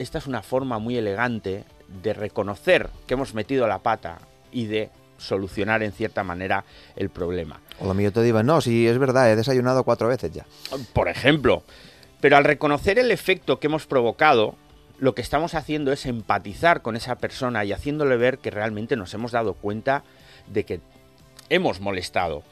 esta es una forma muy elegante de reconocer que hemos metido la pata y de solucionar en cierta manera el problema. O lo mío te digo, no, si es verdad, he desayunado 4 veces ya. Por ejemplo, pero al reconocer el efecto que hemos provocado, lo que estamos haciendo es empatizar con esa persona y haciéndole ver que realmente nos hemos dado cuenta de que hemos molestado.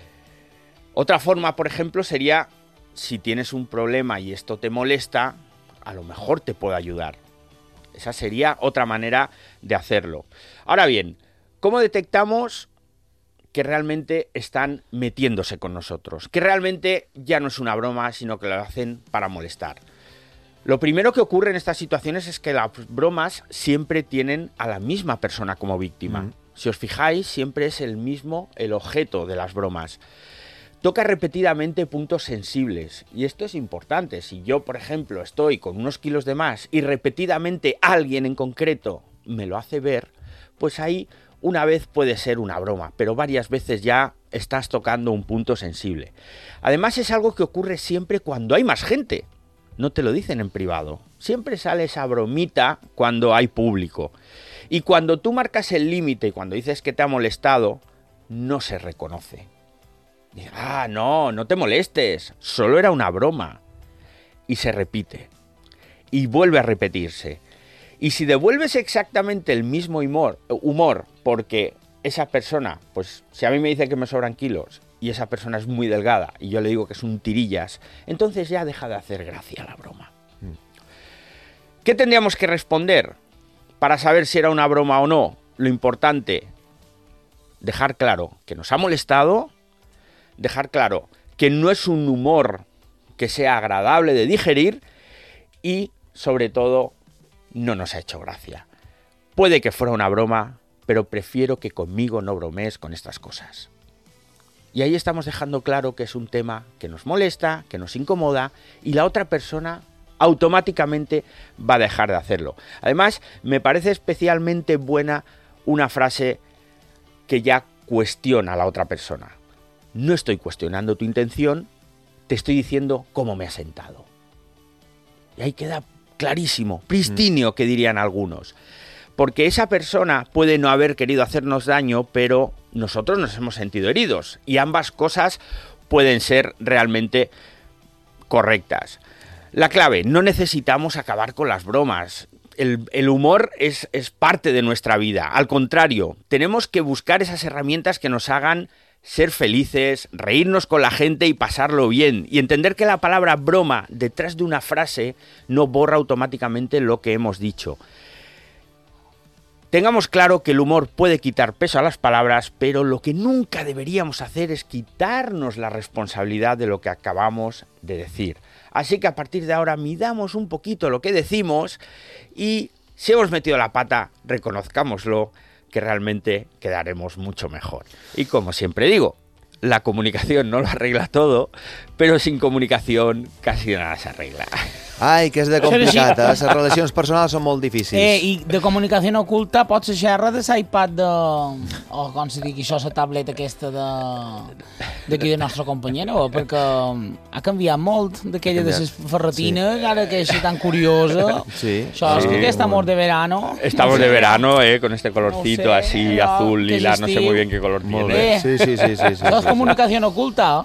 Otra forma, por ejemplo, sería, si tienes un problema y esto te molesta, a lo mejor te puedo ayudar. Esa sería otra manera de hacerlo. Ahora bien, ¿cómo detectamos que realmente están metiéndose con nosotros? Que realmente ya no es una broma, sino que lo hacen para molestar. Lo primero que ocurre en estas situaciones es que las bromas siempre tienen a la misma persona como víctima. Si os fijáis, siempre es el mismo el objeto de las bromas. Toca repetidamente puntos sensibles, y esto es importante. Si yo, por ejemplo, estoy con unos kilos de más y repetidamente alguien en concreto me lo hace ver, pues ahí una vez puede ser una broma, pero varias veces ya estás tocando un punto sensible. Además, es algo que ocurre siempre cuando hay más gente. No te lo dicen en privado. Siempre sale esa bromita cuando hay público. Y cuando tú marcas el límite y cuando dices que te ha molestado, no se reconoce. Dice, no te molestes, solo era una broma. Y se repite. Y vuelve a repetirse. Y si devuelves exactamente el mismo humor, porque esa persona, pues si a mí me dice que me sobran kilos y esa persona es muy delgada y yo le digo que es un tirillas, entonces ya deja de hacer gracia la broma. ¿Qué tendríamos que responder para saber si era una broma o no? Lo importante, dejar claro que nos ha molestado, dejar claro que no es un humor que sea agradable de digerir y, sobre todo, no nos ha hecho gracia. Puede que fuera una broma, pero prefiero que conmigo no bromees con estas cosas. Y ahí estamos dejando claro que es un tema que nos molesta, que nos incomoda, y la otra persona automáticamente va a dejar de hacerlo. Además, me parece especialmente buena una frase que ya cuestiona a la otra persona. No estoy cuestionando tu intención, te estoy diciendo cómo me ha sentado. Y ahí queda clarísimo, pristinio, que dirían algunos. Porque esa persona puede no haber querido hacernos daño, pero nosotros nos hemos sentido heridos. Y ambas cosas pueden ser realmente correctas. La clave, no necesitamos acabar con las bromas. El humor es parte de nuestra vida. Al contrario, tenemos que buscar esas herramientas que nos hagan ser felices, reírnos con la gente y pasarlo bien. Y entender que la palabra broma detrás de una frase no borra automáticamente lo que hemos dicho. Tengamos claro que el humor puede quitar peso a las palabras, pero lo que nunca deberíamos hacer es quitarnos la responsabilidad de lo que acabamos de decir. Así que a partir de ahora midamos un poquito lo que decimos y si hemos metido la pata, reconozcámoslo, que realmente quedaremos mucho mejor. Y como siempre digo, la comunicación no lo arregla todo, pero sin comunicación casi nada se arregla. Ai, que és de complicat, eh? Les relacions personals són molt difícils. I de comunicació oculta pot ser xerra de l'iPad de... o com se digui això, la tableta aquesta d'aquí de nostre companyero, perquè ha canviat molt d'aquella de les ferretines, ara que és tan curiosa. Sí. Això és que estamos de verano. Estamos de verano, con este colorcito así, azul, lila, no sé muy bien qué color tiene. Sí. Això és comunicació oculta.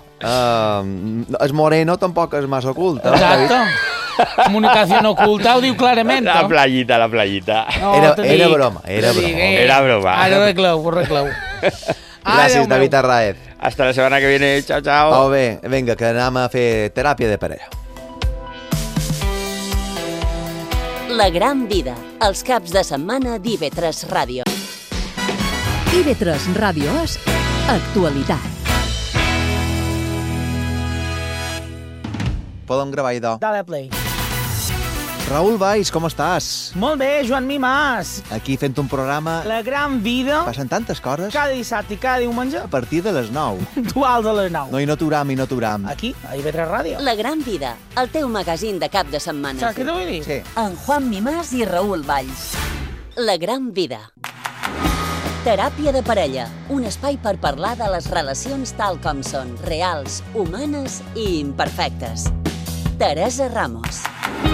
És moreno, tampoc és massa oculta. Exacte. Comunicació oculta ho diu clarament. La playita. No, era broma. Era broma. Ara arregleu. Gràcies, David Arraez. Hasta la semana que viene. Chao, chao. Oh, bé, vinga, que anem a fer teràpia de parella. La gran vida, els caps de setmana d'IV3 Ràdio. IV3 Ràdio és actualitat. Podem gravar, idò. Dale play. Raül Valls, com estàs? Molt bé, Joan Mimàs. Aquí fent un programa... La gran vida, Passen tantes coses cada dissabte i cada diumenge, a partir de les 9. puntuals a les 9. No hi noturam. Aquí, a IV3 Ràdio. La gran vida, el teu magazín de cap de setmana. Saps què t'ho vull dir? Sí. En Juan Mimàs i Raül Valls. La gran vida. Teràpia de parella, un espai per parlar de les relacions tal com són, reals, humanes i imperfectes. Teresa Ramos.